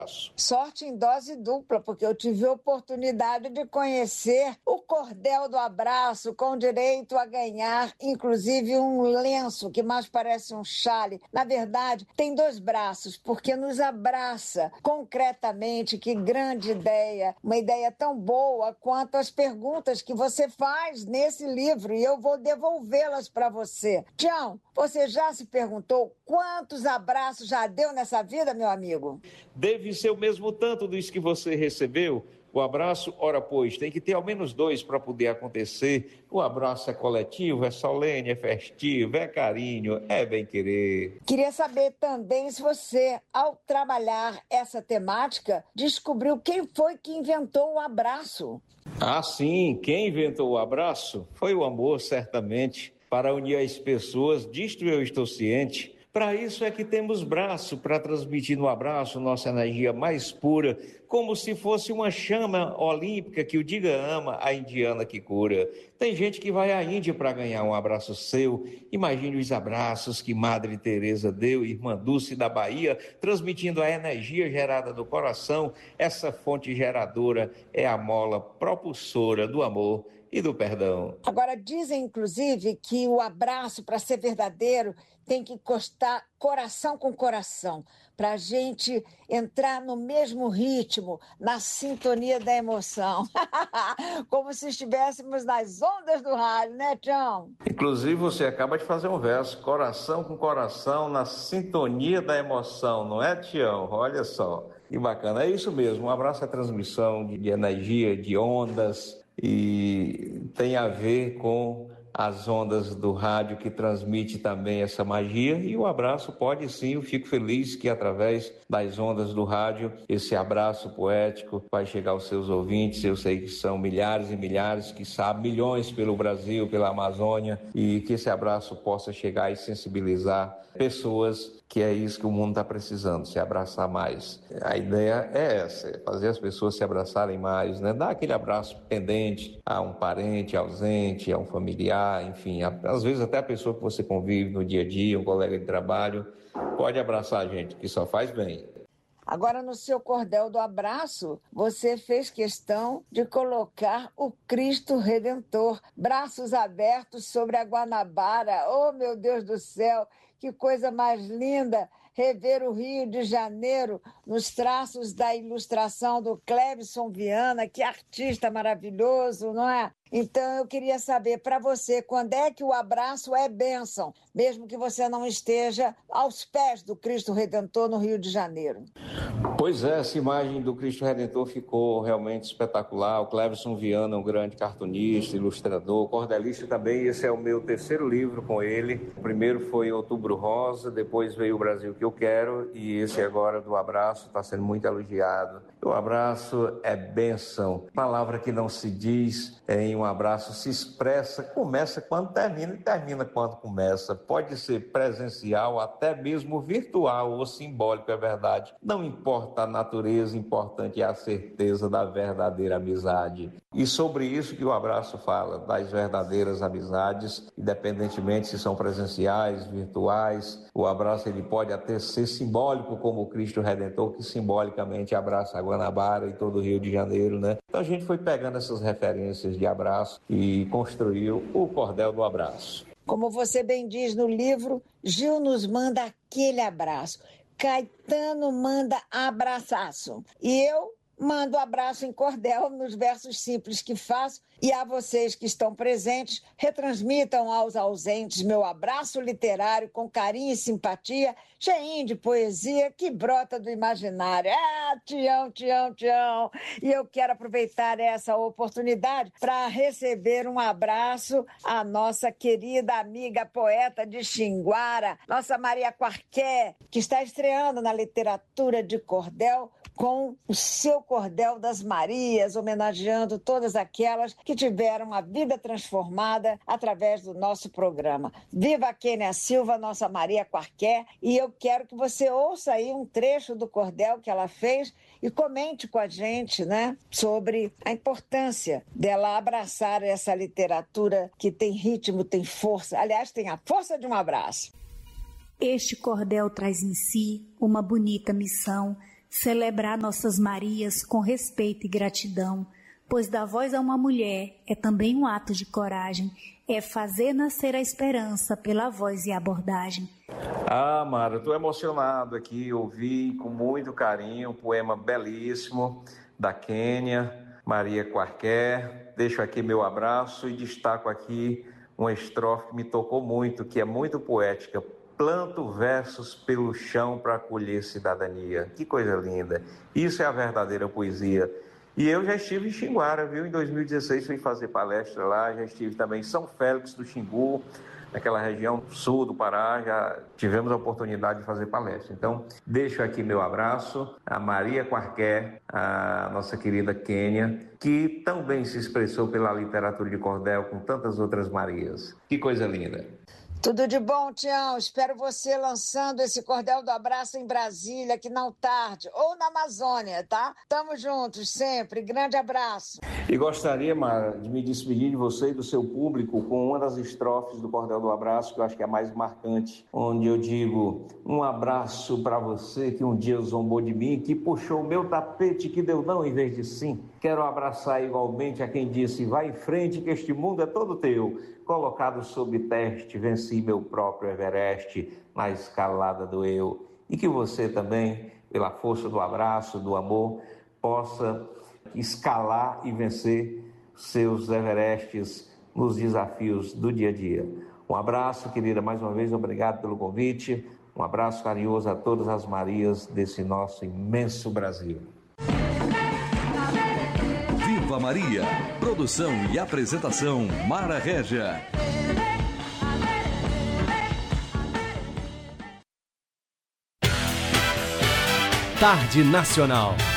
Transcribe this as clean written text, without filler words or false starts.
Sorte em dose dupla, porque eu tive a oportunidade de conhecer o Cordel do Abraço, com direito a ganhar, inclusive, um lenço que mais parece um chale. Na verdade, tem 2 braços, porque nos abraça concretamente. Que grande ideia! Uma ideia tão boa quanto as perguntas que você faz nesse livro, e eu vou devolvê-las para você. Tião, você já se perguntou quantos abraços já deu nessa vida, meu amigo? Deve ser o mesmo tanto dos que você recebeu. O abraço, ora pois, tem que ter ao menos 2 para poder acontecer. O abraço é coletivo, é solene, é festivo, é carinho, é bem-querer. Queria saber também se você, ao trabalhar essa temática, descobriu quem foi que inventou o abraço. Ah, sim, quem inventou o abraço foi o amor, certamente. Para unir as pessoas, disto eu estou ciente. Para isso é que temos braço, para transmitir no abraço nossa energia mais pura, como se fosse uma chama olímpica que o diga ama, a indiana que cura. Tem gente que vai à Índia para ganhar um abraço seu. Imagine os abraços que Madre Teresa deu, irmã Dulce da Bahia, transmitindo a energia gerada do coração. Essa fonte geradora é a mola propulsora do amor e do perdão. Agora, dizem, inclusive, que o abraço, para ser verdadeiro, tem que encostar coração com coração, para a gente entrar no mesmo ritmo, na sintonia da emoção. Como se estivéssemos nas ondas do rádio, né, Tião? Inclusive, você acaba de fazer um verso, coração com coração, na sintonia da emoção, não é, Tião? Olha só, que bacana. É isso mesmo, um abraço é transmissão de energia, de ondas, e tem a ver com as ondas do rádio que transmite também essa magia. E o abraço pode sim, eu fico feliz que através das ondas do rádio esse abraço poético vai chegar aos seus ouvintes. Eu sei que são milhares e milhares, quiçá milhões pelo Brasil, pela Amazônia, e que esse abraço possa chegar e sensibilizar pessoas, que é isso que o mundo está precisando, se abraçar mais. A ideia é essa, é fazer as pessoas se abraçarem mais, né? Dar aquele abraço pendente a um parente ausente, a um familiar, enfim, às vezes até a pessoa que você convive no dia a dia, um colega de trabalho, pode abraçar a gente, que só faz bem. Agora, no seu cordel do abraço, você fez questão de colocar o Cristo Redentor, braços abertos sobre a Guanabara. Oh, meu Deus do céu, que coisa mais linda! Rever o Rio de Janeiro nos traços da ilustração do Clebson Viana, que artista maravilhoso, não é? Então, eu queria saber, para você, quando é que o abraço é bênção, mesmo que você não esteja aos pés do Cristo Redentor no Rio de Janeiro? Pois é, essa imagem do Cristo Redentor ficou realmente espetacular. O Clebson Viana, um grande cartunista, ilustrador, cordelista também. Esse é o meu 3º livro com ele. O primeiro foi Outubro Rosa, depois veio O Brasil que eu quero, e esse agora do abraço está sendo muito elogiado. O abraço é bênção. Palavra que não se diz em um abraço se expressa, começa quando termina e termina quando começa. Pode ser presencial, até mesmo virtual ou simbólico, é verdade. Não importa a natureza, importante é a certeza da verdadeira amizade. E sobre isso que o abraço fala, das verdadeiras amizades, independentemente se são presenciais, virtuais. O abraço ele pode até ser simbólico, como o Cristo Redentor, que simbolicamente abraça a Guanabara e todo o Rio de Janeiro, né? Então a gente foi pegando essas referências de abraço e construiu o cordel do abraço. Como você bem diz no livro, Gil nos manda aquele abraço. Caetano manda abraçaço. E eu mando abraço em cordel nos versos simples que faço. E a vocês que estão presentes, retransmitam aos ausentes meu abraço literário com carinho e simpatia, cheinho de poesia que brota do imaginário. Ah, Tião, Tião, Tião! E eu quero aproveitar essa oportunidade para receber um abraço à nossa querida amiga poeta de Xinguara, nossa Maria Quarqué, que está estreando na literatura de cordel com o seu Cordel das Marias, homenageando todas aquelas que tiveram a vida transformada através do nosso programa. Viva a Kênia Silva, nossa Maria Quarqué, e eu quero que você ouça aí um trecho do cordel que ela fez e comente com a gente, né, sobre a importância dela abraçar essa literatura que tem ritmo, tem força, aliás, tem a força de um abraço. Este cordel traz em si uma bonita missão celebrar nossas Marias com respeito e gratidão, pois dar voz a uma mulher é também um ato de coragem, é fazer nascer a esperança pela voz e abordagem. Ah, Mara, estou emocionado aqui, ouvi com muito carinho um poema belíssimo da Quênia, Maria Quarquer. Deixo aqui meu abraço e destaco aqui uma estrofe que me tocou muito, que é muito poética. Planto versos pelo chão para colher cidadania. Que coisa linda. Isso é a verdadeira poesia. E eu já estive em Xinguara, viu? Em 2016 fui fazer palestra lá, já estive também em São Félix do Xingu, naquela região sul do Pará, já tivemos a oportunidade de fazer palestra. Então, deixo aqui meu abraço a Maria Quarquer, a nossa querida Quênia, que também se expressou pela literatura de cordel com tantas outras Marias. Que coisa linda. Tudo de bom, Tião. Espero você lançando esse Cordel do Abraço em Brasília, que não tarde, ou na Amazônia, tá? Tamo juntos sempre. Grande abraço. E gostaria, Mara, de me despedir de você e do seu público com uma das estrofes do Cordel do Abraço, que eu acho que é a mais marcante, onde eu digo: um abraço para você que um dia zombou de mim, que puxou o meu tapete, que deu não em vez de sim. Quero abraçar igualmente a quem disse: vai em frente que este mundo é todo teu. Colocado sob teste, venci meu próprio Everest na escalada do eu. E que você também, pela força do abraço, do amor, possa escalar e vencer seus Everestes nos desafios do dia a dia. Um abraço, querida, mais uma vez, obrigado pelo convite. Um abraço carinhoso a todas as Marias desse nosso imenso Brasil. Viva Maria! Produção e apresentação, Mara Régia. Tarde Nacional.